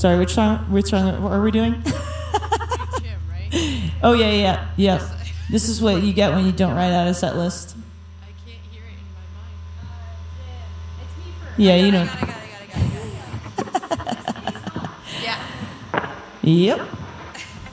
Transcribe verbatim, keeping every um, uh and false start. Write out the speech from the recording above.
Sorry, which song? Which song are we doing? Jim, right? Oh yeah, yeah, yeah. This is what you get when you don't write out a set list. I can't hear it in my mind. Uh, Jim. It's me first. Yeah, I got you it, know. I got it, I got it, I got it, I got it. Yeah. Yep.